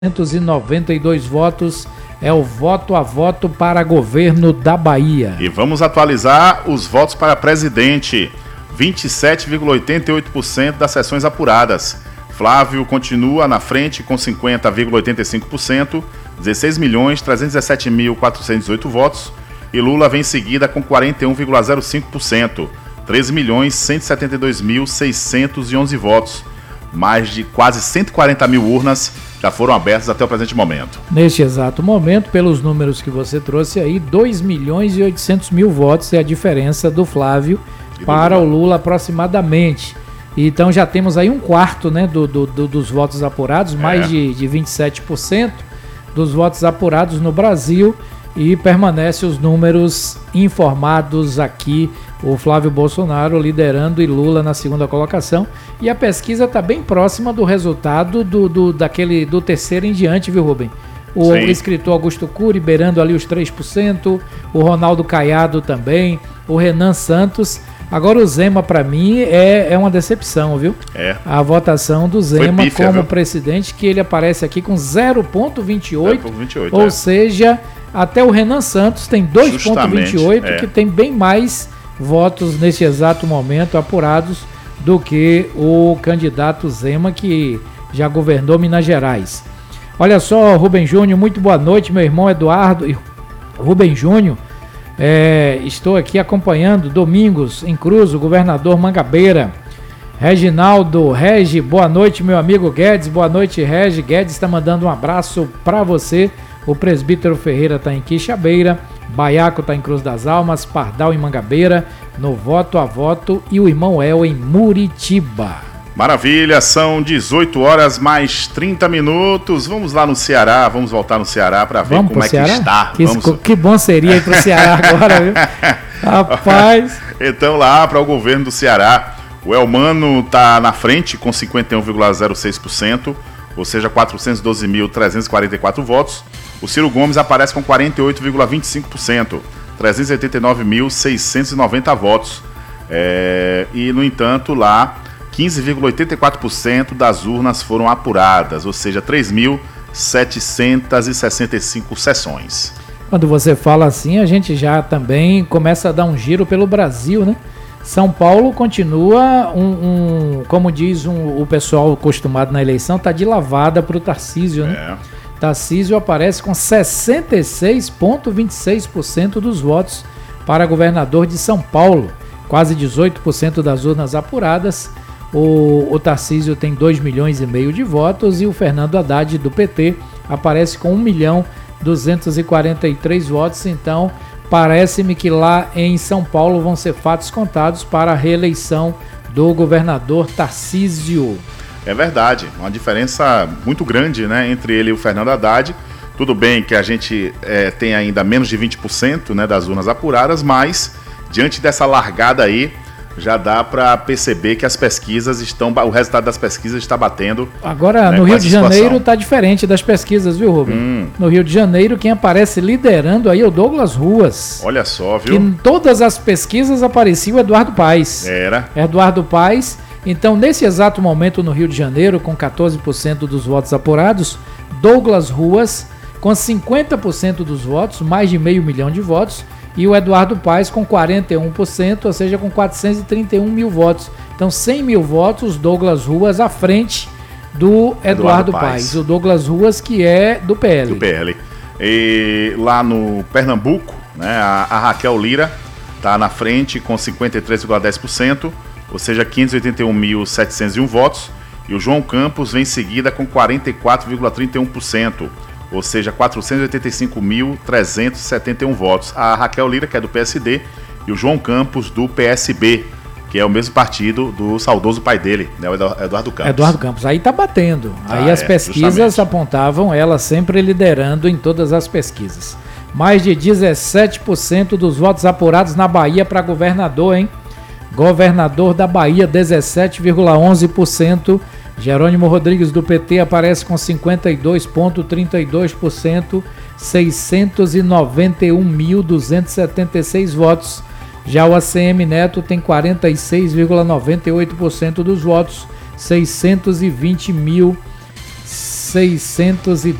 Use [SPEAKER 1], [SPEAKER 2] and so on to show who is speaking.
[SPEAKER 1] 292 votos. É o voto a voto para governo da Bahia.
[SPEAKER 2] E vamos atualizar os votos para presidente. 27,88% das sessões apuradas. Flávio continua na frente com 50,85%, 16.317.418 votos. E Lula vem em seguida com 41,05%, 13.172.611 votos. Mais de quase 140 mil urnas já foram abertas até o presente momento.
[SPEAKER 1] Neste exato momento, pelos números que você trouxe aí, 2.800.000 votos é a diferença do Flávio para o Lula aproximadamente. Então já temos aí um quarto, né, dos votos apurados, mais de 27% dos votos apurados no Brasil, e permanece os números informados aqui. O Flávio Bolsonaro liderando e Lula na segunda colocação. E a pesquisa está bem próxima do resultado do terceiro em diante, viu, Rubem? O escritor Augusto Cury beirando ali os 3%, o Ronaldo Caiado também, o Renan Santos. Agora o Zema, para mim, é uma decepção, viu? A votação do Zema como presidente, que ele aparece aqui com 0,28, ou seja, até o Renan Santos tem 2,28, que tem bem mais votos nesse exato momento apurados do que o candidato Zema, que já governou Minas Gerais. Olha só, Rubem Júnior, muito boa noite, meu irmão Eduardo e Rubem Júnior. Estou aqui acompanhando Domingos em Cruz, o governador Mangabeira. Reginaldo, Regi, boa noite, meu amigo Guedes, boa noite, Regi. Guedes está mandando um abraço para você. O presbítero Ferreira está em Quixabeira, Baiaco está em Cruz das Almas, Pardal em Mangabeira, no voto a voto, e o irmão El em Muritiba.
[SPEAKER 2] Maravilha, são 18 horas mais 30 minutos. Vamos lá no Ceará, vamos voltar no Ceará para ver como é que está.
[SPEAKER 1] Que bom seria ir para o Ceará agora, viu? Rapaz.
[SPEAKER 2] Então lá para o governo do Ceará, o Elmano está na frente com 51,06%, ou seja, 412.344 votos. O Ciro Gomes aparece com 48,25%, 389.690 votos. E, no entanto, lá, 15,84% das urnas foram apuradas, ou seja, 3.765 sessões.
[SPEAKER 1] Quando você fala assim, a gente já também começa a dar um giro pelo Brasil, né? São Paulo continua, como diz o pessoal acostumado na eleição, está de lavada para o Tarcísio, né? Tarcísio aparece com 66,26% dos votos para governador de São Paulo, quase 18% das urnas apuradas. O Tarcísio tem 2,5 milhões de votos e o Fernando Haddad, do PT, aparece com 1.243.000 votos. Então, parece-me que lá em São Paulo vão ser fatos contados para a reeleição do governador Tarcísio.
[SPEAKER 2] É verdade, uma diferença muito grande, né, entre ele e o Fernando Haddad. Tudo bem que a gente tem ainda menos de 20%, né, das urnas apuradas, mas diante dessa largada aí, já dá para perceber que as pesquisas o resultado das pesquisas está batendo.
[SPEAKER 1] Agora, né, no Rio de Janeiro está diferente das pesquisas, viu, Rubem? No Rio de Janeiro, quem aparece liderando aí é o Douglas Ruas.
[SPEAKER 2] Olha só, viu?
[SPEAKER 1] Que em todas as pesquisas aparecia o Eduardo Paes. Eduardo Paes. Então, nesse exato momento no Rio de Janeiro, com 14% dos votos apurados, Douglas Ruas com 50% dos votos, mais de 500 mil de votos, e o Eduardo Paes com 41%, ou seja, com 431.000 votos. Então, 100 mil votos, Douglas Ruas à frente do Eduardo Paes. O Douglas Ruas, que é do PL.
[SPEAKER 2] Do PL. E lá no Pernambuco, né, a Raquel Lira está na frente com 53,10%, ou seja, 581.701 votos, e o João Campos vem em seguida com 44,31%, ou seja, 485.371 votos. A Raquel Lira, que é do PSD, e o João Campos, do PSB, que é o mesmo partido do saudoso pai dele, né, o Eduardo Campos.
[SPEAKER 1] Eduardo Campos, aí tá batendo. Aí as pesquisas apontavam ela sempre liderando em todas as pesquisas. Mais de 17% dos votos apurados na Bahia para governador, hein? Governador da Bahia, 17,11%. Jerônimo Rodrigues, do PT, aparece com 52,32%, 691.276 votos. Já o ACM Neto tem 46,98% dos votos, 620.000 610